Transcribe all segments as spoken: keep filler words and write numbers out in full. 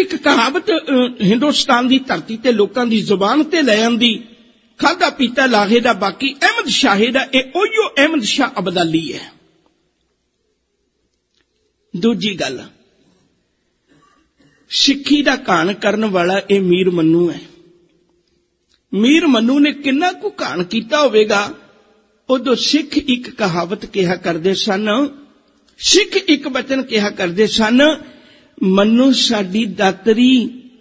भी एक कहावत हिंदुस्तान की धरती ते लोगों की जुबान ते ले आंदी, खादा पीता लाहे दा बाकी अहमद शाहे दा, ये ओहियो अहमद शाह अब्दाली है। दूजी गल, सिक्खी दा घाण करन वाला ये मीर मन्नू है। मीर मन्नू ने किन्ना कु घाण कीता होवेगा। उदों सिख एक कहावत कहा करदे सन, सिख एक वचन कहा करदे सन, मन्नू साडी दातरी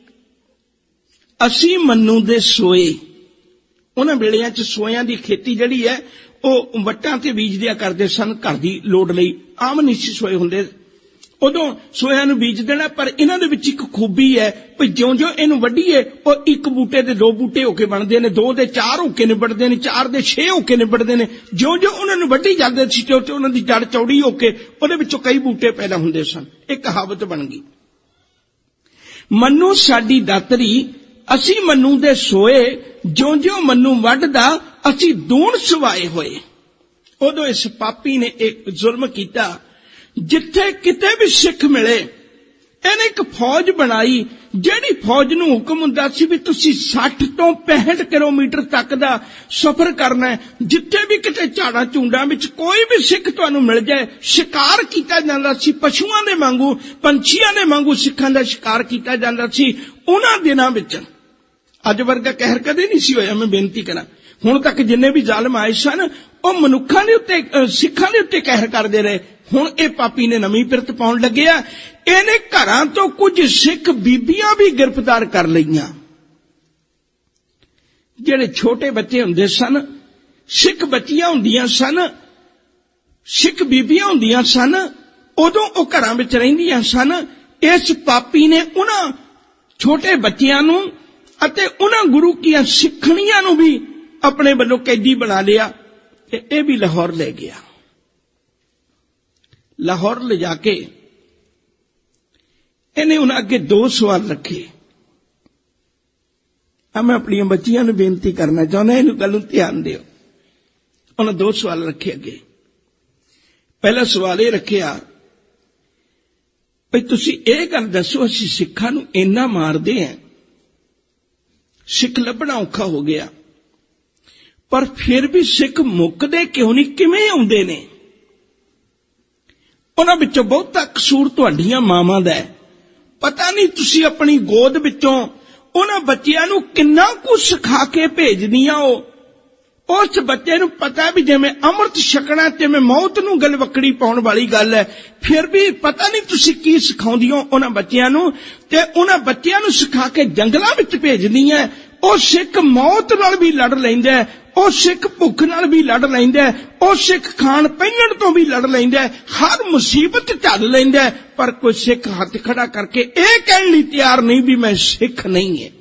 असी मन्नू दे सोए। उन्हां वेलियां च सोयां दी खेती जिहड़ी है वो वट्टां ते बीज दिया करदे सन, घर दी लोड़ लई। आम नहीं सी सोए हुंदे, उदों सोयां नूं बीज देना। पर इन्हां दे विच इक खूबी है भी ज्यों ज्यों इहनूं वड्डीए वो एक बूटे दे दो बूटे होके बनदे ने, दो दे चार होके निबड़दे ने, चार दे छे होके निबड़दे ने। ज्यों ज्यों उन्हां नूं वड्डी जांदे सी त्यों त्यों उन्हां दी जड़ चौड़ी होके उहदे विचों कई बूटे पैदा हुंदे सन। एक कहावत बन गई, मन्नू साडी दातरी असी मन्नू दे सोए, ज्यों ज्यों मन्नू वड्डदा असी दूण सवाए होए। उदों इस पापी ने एक जुल्म कीता, जिथे किते भी सिख मिले इहने एक फौज बनाई, जिहड़ी फौज नूं हुक्म हुंदा सी भी तुसीं साठ तो पैंसठ किलोमीटर तक दा सफर करना है। जिथे भी किते झाड़ां झुंडां विच कोई भी सिख तुहानूं मिल जाए, शिकार कीता जांदा सी, पशुआं दे वांगू पंछियां दे वांगू सिखां दा शिकार कीता जांदा सी। उन्हां दिनां विच अज वर्गा कहर कदे नहीं सी होया। मैं बेनती करा, हुण तक जिन्ने भी जालम आए सन वो मनुखां दे उत्ते सिखां दे उत्ते कहर करदे रहे। हुण ये पापी ने नवीं पिरत पाउण लग्गिआ, इहने घरां तो कुछ सिख बीबियां भी गिरफ्तार कर लईआं। जिहड़े छोटे बच्चे हुंदे सन, सिख बच्चियां हुंदियां सन, सिख बीबियां हुंदियां सन, उदों वो घरां विच रहिंदियां सन। इस पापी ने उन्हां छोटे बच्चियां नूं अते उन्हां गुरु कीआं सिखणियां नूं भी अपने वल्लों कैदी बना लिया ते इह भी लाहौर ले गया। लाहौर ले जाके इन्हें उन्हें अगे दो सवाल रखे। अब मैं अपनी बच्चियां नूं बेनती करना चाहना, इहनूं गल नूं ध्यान दिओ। उन्हें दो सवाल रखे अगे। पहला सवाल यह रखिया भाई तुसीं इह गल दसो, असीं सिखां नूं इन्ना मारदे हैं, सिख लभना औखा हो गया, पर फिर भी सिख मुकदे क्यों नहीं, किवें आउंदे ने? उन्हां विचों बहुता कसूर तुहाडीआं मावां दा है। पता नहीं तुसीं अपनी गोद विचों उन्हां बच्चिआं नूं किन्ना कुछ सिखा के भेजदिआं हो। उस बच्चे नूं पता भी जिवें अमृत छकना ते मैं मौत नूं गलवकड़ी पाउण वाली गल है, फिर भी पता नहीं तुसीं की सिखाउंदिओ उन्हां बच्चिआं नूं, ते उन्हां बच्चिआं नूं सिखा के जंगलां विच भेजदिआं। ਉਹ सिख मौत नाल भी लड़ लैंदा है, ਉਹ सिख भुख नाल भी लड़ लैंदा है, ਉਹ सिख खाण पहनण तो भी लड़ लैंदा है, हर मुसीबत झल लैंदा है। पर कोई सिख हथ खड़ा करके ਇਹ कहण लई तैयार नहीं भी मैं सिख नहीं है।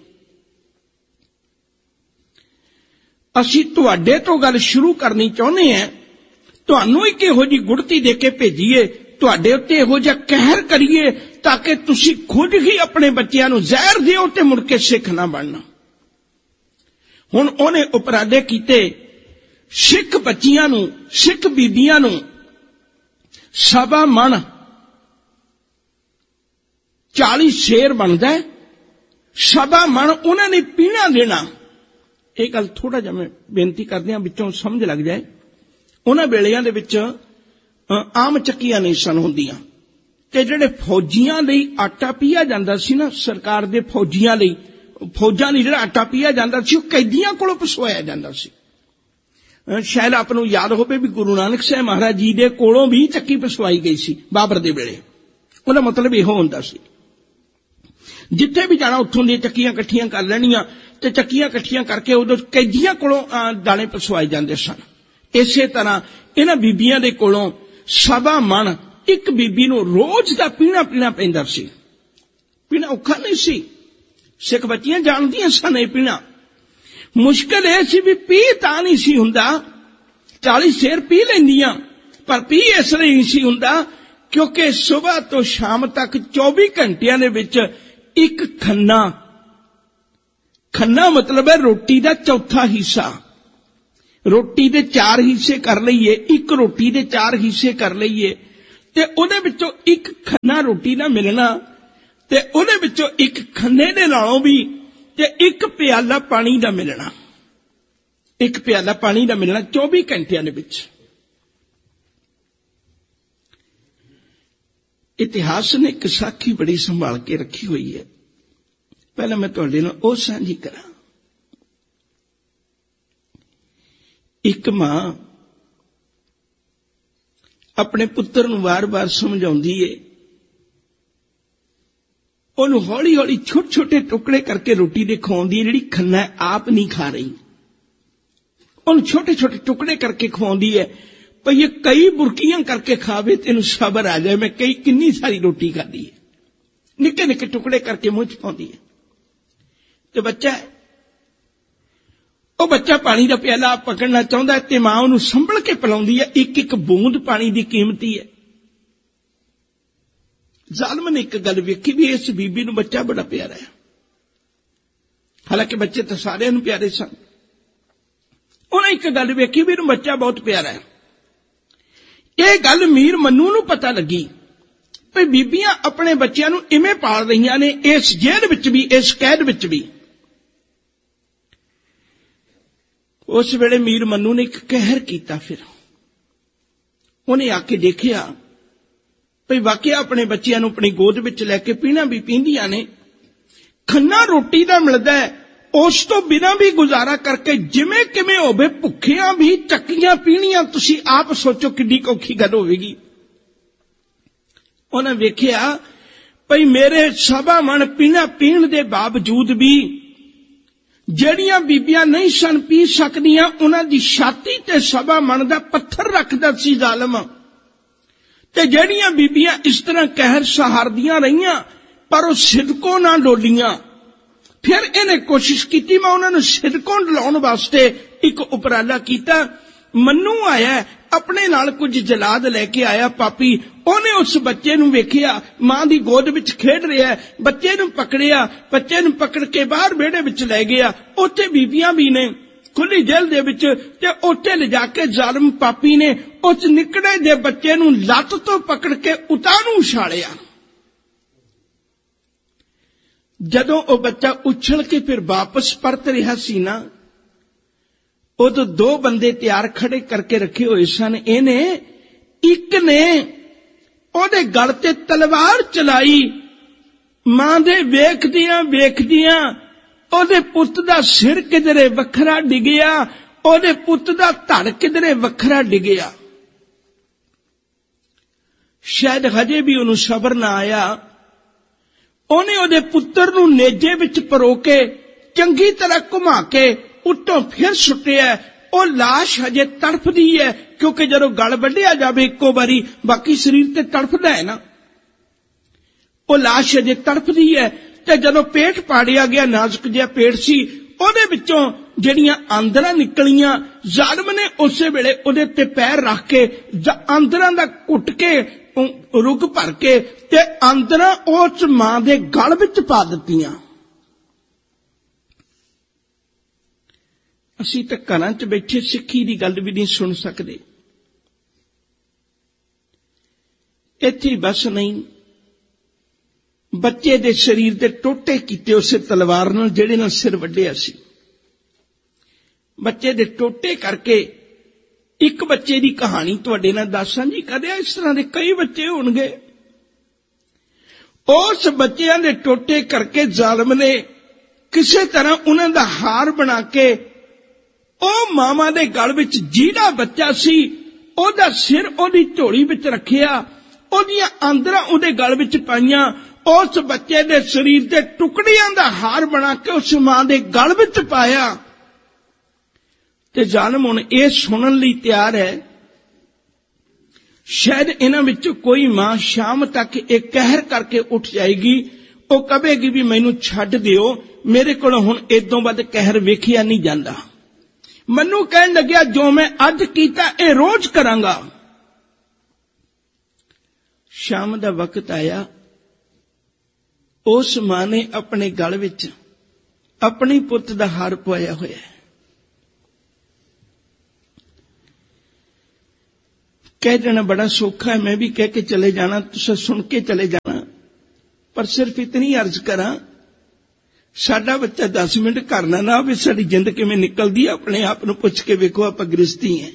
ਅਸੀਂ ਤੁਹਾਡੇ ਤੋਂ ਗੱਲ ਸ਼ੁਰੂ ਕਰਨੀ ਚਾਹੁੰਦੇ ਹਾਂ, ਤੁਹਾਨੂੰ ਇੱਕ ਇਹੋ ਜਿਹੀ ਗੁੜਤੀ ਦੇ ਕੇ ਭੇਜੀਏ, ਤੁਹਾਡੇ ਉੱਤੇ ਇਹੋ ਜਿਹਾ ਕਹਿਰ ਕਰੀਏ ਤਾਂ ਕਿ ਤੁਸੀਂ ਖੁਦ ਹੀ ਆਪਣੇ ਬੱਚਿਆਂ ਨੂੰ ਜ਼ਹਿਰ ਦਿਓ ਤੇ ਮੁੜ ਕੇ ਸਿੱਖ ਨਾ ਬਣਨਾ। ਹੁਣ ਉਹਨੇ ਉਪਰਾਲੇ ਕੀਤੇ, ਸਿੱਖ ਬੱਚੀਆਂ ਨੂੰ, ਸਿੱਖ ਬੀਬੀਆਂ ਨੂੰ ਸਵਾ ਮਣ ਚਾਲੀ ਸ਼ੇਰ ਬਣਦਾ, ਸਵਾ ਮਣ ਉਹਨਾਂ ਨੇ ਪੀਣਾ ਦੇਣਾ। ਇਹ ਗੱਲ ਥੋੜਾ ਜਿਹਾ ਮੈਂ ਬੇਨਤੀ ਕਰਦੇ ਹਾਂ ਵਿੱਚੋਂ ਸਮਝ ਲੱਗ ਜਾਏ। ਉਹਨਾਂ ਵੇਲਿਆਂ ਦੇ ਵਿੱਚ ਆਮ ਚੱਕੀਆਂ ਨਹੀਂ ਸਨ ਹੁੰਦੀਆਂ, ਤੇ ਜਿਹੜੇ ਫੌਜੀਆਂ ਲਈ ਆਟਾ ਪੀਆ ਜਾਂਦਾ ਸੀ ਨਾ, ਸਰਕਾਰ ਦੇ ਫੌਜੀਆਂ ਲਈ, ਫੌਜਾਂ ਲਈ ਜਿਹੜਾ ਆਟਾ ਪੀਆ ਜਾਂਦਾ ਸੀ ਉਹ ਕੈਦੀਆਂ ਕੋਲੋਂ ਪਸਵਾਇਆ ਜਾਂਦਾ ਸੀ। ਸ਼ਾਇਦ ਆਪ ਨੂੰ ਯਾਦ ਹੋਵੇ ਵੀ ਗੁਰੂ ਨਾਨਕ ਸਾਹਿਬ ਮਹਾਰਾਜ ਜੀ ਦੇ ਕੋਲੋਂ ਵੀ ਚੱਕੀ ਪਸਵਾਈ ਗਈ ਸੀ ਬਾਬਰ ਦੇ ਵੇਲੇ। ਉਹਦਾ ਮਤਲਬ ਇਹੋ ਹੁੰਦਾ ਸੀ, ਜਿੱਥੇ ਵੀ ਜਾਣਾ ਉੱਥੋਂ ਦੀਆਂ ਚੱਕੀਆਂ ਇਕੱਠੀਆਂ ਕਰ ਲੈਣੀਆਂ ਤੇ ਚੱਕੀਆਂ ਇਕੱਠੀਆਂ ਕਰਕੇ ਉਦੋਂ ਕੈਦੀਆਂ ਕੋਲੋਂ ਦਾਣੇ ਪਸਵਾਏ ਜਾਂਦੇ ਸਨ। ਇਸੇ ਤਰ੍ਹਾਂ ਇਹਨਾਂ ਬੀਬੀਆਂ ਦੇ ਕੋਲੋਂ ਸਵਾ ਮਣ ਇੱਕ ਬੀਬੀ ਨੂੰ ਰੋਜ਼ ਦਾ ਪੀਣਾ ਪੀਣਾ ਪੈਂਦਾ ਸੀ। ਪੀਣਾ ਔਖਾ ਨਹੀਂ ਸੀ, ਸਿੱਖ ਬੱਚੀਆਂ ਜਾਣਦੀਆਂ ਸਨ ਇਹ ਪੀਣਾ। ਮੁਸ਼ਕਿਲ ਇਹ ਸੀ ਵੀ ਪੀ ਤਾਂ ਨਹੀਂ ਸੀ ਹੁੰਦਾ, ਚਾਲੀ ਸ਼ੇਰ ਪੀ ਲੈਂਦੀਆਂ, ਪਰ ਪੀ ਇਸ ਲਈ ਨਹੀਂ ਸੀ ਹੁੰਦਾ ਕਿਉਂਕਿ ਸਵੇਰ ਤੋਂ ਸ਼ਾਮ ਤੱਕ ਚੌਵੀ ਘੰਟਿਆਂ ਦੇ ਵਿੱਚ ਇੱਕ ਖੰਨਾ, ਖੰਨਾ ਮਤਲਬ ਹੈ ਰੋਟੀ ਦਾ ਚੌਥਾ ਹਿੱਸਾ। ਰੋਟੀ ਦੇ ਚਾਰ ਹਿੱਸੇ ਕਰ ਲਈਏ, ਇੱਕ ਰੋਟੀ ਦੇ ਚਾਰ ਹਿੱਸੇ ਕਰ ਲਈਏ ਤੇ ਉਹਦੇ ਵਿੱਚੋਂ ਇੱਕ ਖੰਨਾ ਰੋਟੀ ਦਾ ਮਿਲਣਾ ते उहदे विचों एक खन्ने दे नालों भी ते एक प्याला पानी दा मिलना, एक प्याला पानी दा मिलना चौबी घंटियां दे विच। इतिहास ने एक साखी बड़ी संभाल के रखी हुई है, पहले मैं तुहाडे नाल ओह सांझी करा। एक मां अपने पुत्र नूं वार वार समझाउंदी है, ਉਹਨੂੰ हौली हौली छोटे छोटे टुकड़े करके रोटी दे खवाउंदी है, जिहड़ी खन्ना आप नहीं खा रही, ਉਹਨੂੰ छोटे छोटे टुकड़े करके खवाउंदी है, पर ये कई बुरकियां करके खावे तेनू सबर आ जाए, मैं कई किन्नी सारी रोटी खाधी है, निक्के निक्के टुकड़े करके मुंह च पाउंदी है। तो बच्चा है, ਉਹ ਬੱਚਾ ਪਾਣੀ ਦਾ ਪਿਆਲਾ ਪਕੜਨਾ ਚਾਹੁੰਦਾ ਹੈ ਤੇ ਮਾਂ ਉਹਨੂੰ ਸੰਭਲ ਕੇ ਪਿਲਾਉਂਦੀ ਹੈ, ਇੱਕ ਇੱਕ ਬੂੰਦ ਪਾਣੀ ਦੀ ਕੀਮਤੀ ਹੈ। ਜ਼ਾਲਮ ਨੇ ਇੱਕ ਗੱਲ ਵੇਖੀ ਵੀ ਇਸ ਬੀਬੀ ਨੂੰ ਬੱਚਾ ਬੜਾ ਪਿਆਰਾ ਹੈ, ਹਾਲਾਂਕਿ ਬੱਚੇ ਤਾਂ ਸਾਰਿਆਂ ਨੂੰ ਪਿਆਰੇ ਸਨ। ਉਹਨੇ ਇੱਕ ਗੱਲ ਵੇਖੀ ਵੀ ਇਹਨੂੰ ਬੱਚਾ ਬਹੁਤ ਪਿਆਰਾ ਹੈ। ਇਹ ਗੱਲ ਮੀਰ ਮੰਨੂ ਨੂੰ ਪਤਾ ਲੱਗੀ ਵੀ ਬੀਬੀਆਂ ਆਪਣੇ ਬੱਚਿਆਂ ਨੂੰ ਇਵੇਂ ਪਾਲ ਰਹੀਆਂ ਨੇ, ਇਸ ਜੇਲ੍ਹ ਵਿੱਚ ਵੀ, ਇਸ ਕੈਦ ਵਿੱਚ ਵੀ। उस वेले मीर मन्नू ने एक कहर किया, फिर उन्हें आके देखिया भाई वाकया अपने बच्चों नूं अपनी गोद विच लैके पीना भी पींदियां ने, खन्ना रोटी दा मिलदा है, उस तो बिना भी गुजारा करके जिवें किवें होवे भुखियां भी चक्कियां पीणियां। तुसीं आप सोचो किड्डी औखी गल होवेगी। उन्हें वेखिया भाई मेरे सवा मन पीना पीण दे बावजूद भी ਜਿਹੜੀਆਂ ਬੀਬੀਆਂ ਨਹੀਂ ਸਨ ਪੀ ਸਕਦੀਆਂ, ਉਹਨਾਂ ਦੀ ਛਾਤੀ ਤੇ ਸਵਾ ਮਣ ਦਾ ਪੱਥਰ ਰੱਖਦਾ ਸੀ ਜ਼ਾਲਮ। ਤੇ ਜਿਹੜੀਆਂ ਬੀਬੀਆਂ ਇਸ ਤਰ੍ਹਾਂ ਕਹਿਰ ਸਹਾਰਦੀਆਂ ਰਹੀਆਂ ਪਰ ਉਹ ਸਿਦਕੋਂ ਨਾ ਡੋਲੀਆਂ, ਫਿਰ ਇਹਨੇ ਕੋਸ਼ਿਸ਼ ਕੀਤੀ ਮੈਂ ਉਹਨਾਂ ਨੂੰ ਸਿਦਕੋਂ ਡਲਾਉਣ ਵਾਸਤੇ ਇੱਕ ਉਪਰਾਲਾ ਕੀਤਾ। ਮੰਨੂ ਆਇਆ, अपने नाल कुछ जलाद लेके आया पापी, ਉਹਨੇ उस बच्चे नूं वेखिया मां दी गोद विच खेड रहा है, बच्चे नूं पकड़िया, बच्चे नूं पकड़ के बाहर बेड़े विच लै गया। उत्थे बीबियां भी ने खुली जेल दे विच, ते उत्थे ले जाके जालिम पापी ने उस निकड़े दे बच्चे नूं लत्त तो पकड़ के उतारू उछालिया। जदों ओ बच्चा उछल के फिर वापस परत रहा सी ना, उदों दो बंदे तैयार खड़े करके रखे हुए सन। इहने एक ने ओदे गल ते तलवार चलाई, मां दे वेखदियां वेखदियां ओदे पुत दा सिर किधरे वखरा डिगया, ओदे पुत दा धड़ किधरे वखरा डिगया। शायद हजे भी उन्हें सबर ना आया, उन्हें ओदे पुत्र नूं नेजे विच परो के चंगी तरह घुमा के उत्तों फिर सुटिया। वो लाश हजे तड़फदी है, क्योंकि जदों गल वड्ढिया जावे इक्को बारी बाकी शरीर ते तड़फदा है ना, वो लाश हजे तड़फदी है। ते जदों पेट पाड़िया गया, नाजुक जिहा पेट सी, ओदे विचों जिहड़ियां आंदरां निकलियां, जालिम ने उसे वेले ओदे ते पैर रख के आंदरां दा कुट के रुग भर के ते आंदरां उस मां दे गल विच पा दित्तियां। असीं तां घरां च बैठे सिੱਖੀ ਦੀ ਗੱਲ भी नहीं सुन सकते। ਇੱਥੇ बस नहीं, बच्चे दे शरीर दे टोटे कीते उसे तलवार नाल जेड़े नाल सिर वड्ढिया सी। बच्चे दे टोटे करके एक बच्चे दी कहानी तुहाडे नाल दस्सां जी, कदे इस तरह दे कई बच्चे होणगे। उस बच्चियां दे टोटे करके जालिम ने किसी तरह उन्हां दा हार बना के ਉਹ ਮਾਮਾ ਦੇ ਗਲ ਵਿੱਚ ਜਿਹੜਾ ਬੱਚਾ ਸੀ ਉਹਦਾ ਸਿਰ ਉਹਦੀ ਝੋਲੀ ਵਿੱਚ ਰੱਖਿਆ, ਉਹਦੀਆਂ ਆਂਦਰਾਂ ਉਹਦੇ ਗਲ ਵਿੱਚ ਪਾਈਆਂ, ਉਸ ਬੱਚੇ ਦੇ ਸਰੀਰ ਦੇ ਟੁਕੜਿਆਂ ਦਾ ਹਾਰ ਬਣਾ ਕੇ ਉਸ ਮਾਂ ਦੇ ਗਲ ਵਿੱਚ ਪਾਇਆ। ਤੇ ਜ਼ਾਲਮ ਹੁਣ ਇਹ ਸੁਣਨ ਲਈ ਤਿਆਰ ਹੈ, शायद इन्हां विचों कोई मां शाम तक एक कहर करके उठ जाएगी, ਉਹ ਕਹੇਗੀ ਵੀ ਮੈਨੂੰ ਛੱਡ ਦਿਓ, ਮੇਰੇ ਕੋਲ ਹੁਣ ਇਦੋਂ ਵੱਧ ਕਹਿਰ ਵੇਖਿਆ नहीं ਜਾਂਦਾ। मन्नू कहन लग्या जो मैं अज कीता ए रोज करांगा। शाम दा वक्त आया, उस मां ने अपने गल विच अपनी पुत दा हार पवाया होया है। कह देना बड़ा सौखा है, मैं भी कह के चले जाना, तुसां सुन के चले जाना, पर सिर्फ इतनी अर्ज करा, साडा बच्चा दस मिनट करना ना भी साडी जिंद किवें निकलदी है, अपने आप नूं पुछ के वेखो, आपां गृहस्थी हैं।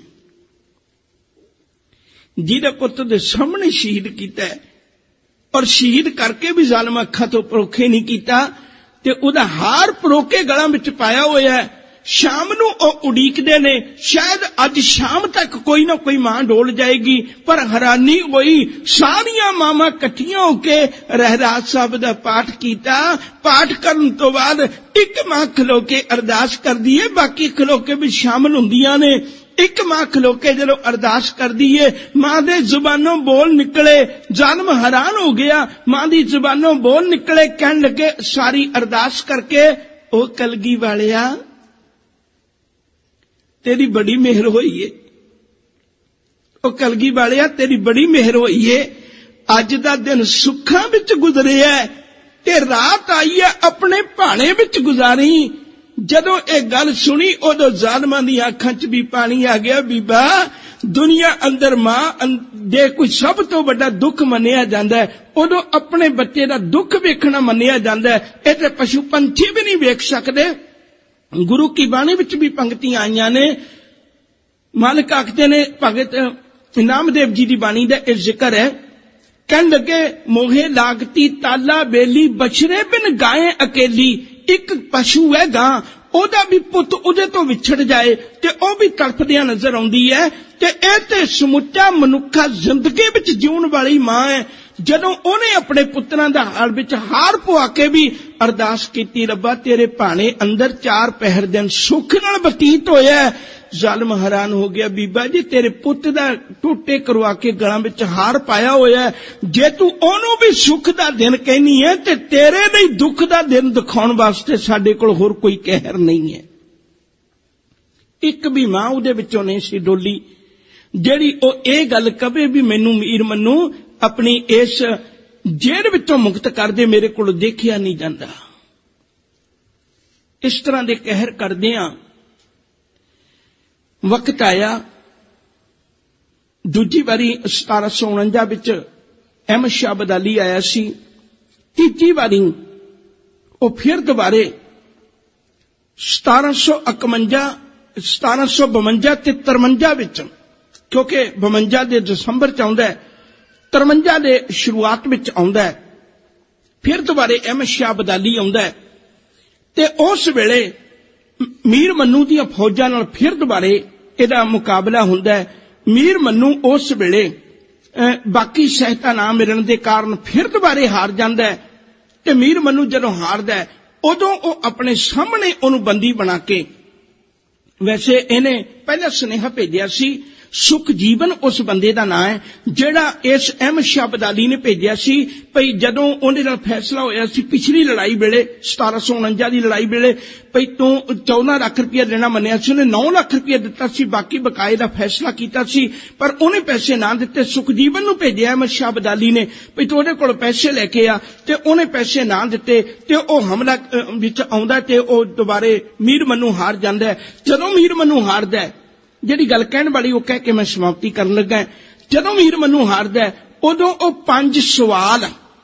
जिहदा पुੱਤ दे सामने शहीद कीता है और शहीद करके भी ज़ालिम अखां तो परोखे नहीं कीता, ते उहदा हार परोके गलां विच पाया होया है। शाम नूं ओह उड़ीकदे ने, शायद अज शाम तक कोई ना कोई मां डोल जाएगी, पर हैरानी होई सारियां मावां इकट्ठियां होके रहरास साहब दा पाठ कीता। पाठ करन तो बाद एक मां खलो के अरदास करदी है, बाकी खलो के भी शामिल हुंदियां ने। एक मां खलो के जदों अरदास करदी है, मां दे जुबानों बोल निकले, जालिम हैरान हो गया, मां दी जुबानों बोल निकले, कहन लगे सारी अरदास करके, ओ कलगी वालिया तेरी बड़ी मेहर होई है, ओ कलगी वालिया तेरी बड़ी मेहर होई है, अज दा दिन सुखां विच गुजरिया है ते रात आई है अपने भाणे विच गुजारी। जदों ये गल सुनी उदों ज़ालिमां दी अखां च भी पानी आ गया। बीबा, दुनिया अंदर मां दे कोई सब तो बड़ा दुख मन्निया जांदा है, उदों अपने बच्चे दा दुख वेखना मन्निया जांदा है। इह ते पशु पंछी भी नहीं वेख सकदे। गुरु की बाणी विच भी पंक्तियां आईयां ने, मालिक आखदे ने, भगत नामदेव जी दी बाणी दा इह जिक्र है, कहन लगे मोहे लागती ताला बेली, बछड़े बिन गाय अकेली। एक पशु है गां, ओदा भी पुत उहदे तो विछड़ जाए ते ओह भी तड़फदियां नजर आउंदी है, ते इह ते समुचा मनुखा जिंदगी विच जीउण वाली मां है। जदों ओहने अपने पुत्रां दा हाल विच हार पुआ के भी अरदास कीती, रब्बा तेरे भाणे अंदर चार पहर दिन सुख नाल बतीत होया। ज़ालिम हैरान हो गया, बीबा जी तेरे पुत दा टूटे करवा के गलां विच हार पाया होया, जे तू ओनू भी सुख दा दिन कहनी है ते तेरे लई दुख दा दिन दिखाउण वास्ते साडे कोल होर कोई कहर नहीं है। एक भी मां उहदे विचों नहीं सी डोली जेड़ी ओह इह गल कवे भी मैनू मीर मन्नू अपनी इस जेल विचों मुक्त कर दे, मेरे कोल देखिया नहीं जांदा। इस तरह दे कहर करदियां वक्त आया, दूजी बारी सतारा सौ उणंजा विच अहमद शाह अब्दाली आया सी, तीजी बारी वो फिर दोबारे सतारा सौ इकवंजा सतारा सौ बवंजा ते तरवंजा विच, क्योंकि बवंजा दे दसंबर च आउंदा है, तरवंजा दे शुरुआत विच आउंदा है, फिर दोबारे अहमद शाह अब्दाली आउंदा है, ते उस वेले मीर मन्नू दी फौजां नाल फिर दोबारे इहदा मुकाबला हुंदा है। मीर मन्नू उस वेले बाकी सहायता ना मिलण दे कारण फिर दोबारे हार जांदा है, ते मीर मन्नू जदों हारदा है उदों ओह अपने सामने उहनूं बंदी बना के, वैसे इहने पहला सुनेहा भेजिया सी, सुख जीवन उस बंदे दा नाम है जेड़ा इस अहमद शाह अब्दाली ने भेजिया सी। भई जदों उहदे नाल फैसला होया सी पिछली लड़ाई वेले सतारा सौ उणंजा दी लड़ाई वेले, भई तूं चौदह लाख रुपया देना मन्निया सी, उहने नौ लाख रुपया दिता सी, बाकी बकाए दा फैसला कीता सी, पर उहने पैसे ना दिते। सुखजीवन नूं भेजिया अहमद शाह अब्दाली ने, भई तूं उहदे कोल पैसे लैके आ, ते उहने पैसे ना दिते, ते ओह हमला विच आउंदा ते ओह दुबारे मीर मन्नू हार जांदा है। जदों मीर मन्नू हारदा है, जिहड़ी गल कहण वाली वो कह के मैं समाप्ति करन लगा, जदों मीर मन्नू हारदा है उदों ओह पंज सवाल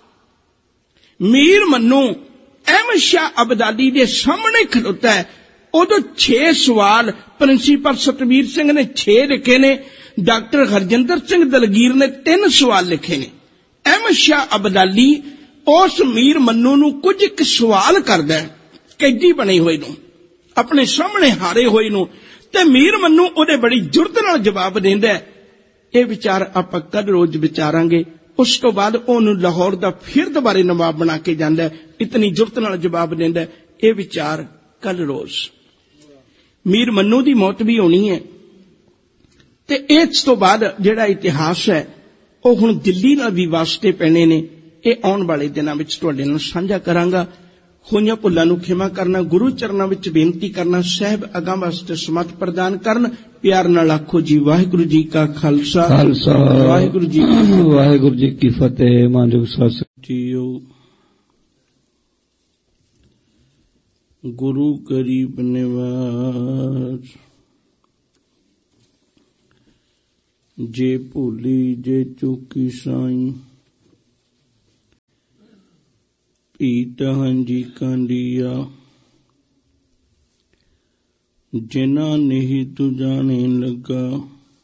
मीर मन्नू अहमद शाह अब्दाली दे सामने खलोता है। उदों छे सवाल प्रिंसीपल सतवीर सिंह ने छे लिखे ने, डॉक्टर हरजिंदर सिंह दलगीर ने तीन सवाल लिखे ने। अहमद शाह अब्दाली उस मीर मन्नू नूं कुछ एक सवाल करदा है, कैदी बने हुए नूं, अपने सामने हारे हुए नूं, ते मीर मन्नू उहदे बड़ी जुरत नाल जवाब देंदा है। ये विचार आपां कल रोज विचारांगे। उस तो बाद ओहनूं लाहौर दा फिर दोबारे नवाब बना के जांदा है, इतनी जुरत नाल जवाब देंदा है। ये विचार कल रोज। मीर मन्नू दी मौत भी होनी है, ते इस तो बाद जिहड़ा इतिहास है ओह हुण दिल्ली नाल भी वास्ते पैणे ने। ये आउण वाले दिनां विच तुहाडे नाल साझा करांगा। होईयां भुल्लां नूं खिमा करना, गुरु चरनां विच बेनती करना, साहिब अगां वास्ते समत प्रदान करन। प्यार नाल आखो जी वाहिगुरू जी का खालसा, खालसा वाहिगुरू जी वाहिगुरू जी की फतेह। मानयोग साध जीओ गुरु गरीब निवाज, जे भूली जे चूकी साईं, ਈਤ ਹੰਜੀ ਕੰਡੀਆ ਜਿਨਾ ਨਹੀਂ ਤੂੰ ਜਾਣੇ ਲੱਗਾ,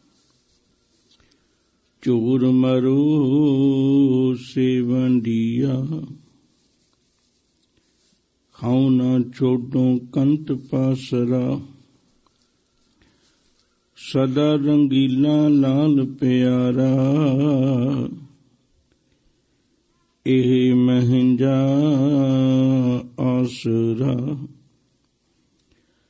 ਚੋਰ ਮਰੋ ਸੇਵੰਡੀਆ, ਖਾਉ ਨਾ ਛੋਡੋ ਕੰਤ ਪਾਸਰਾ, ਸਦਾ ਰੰਗੀਲਾ ਲਾਲ ਪਿਆਰਾ, ਇਹ ਮਹਿੰਜਾ ਆਸਰਾ।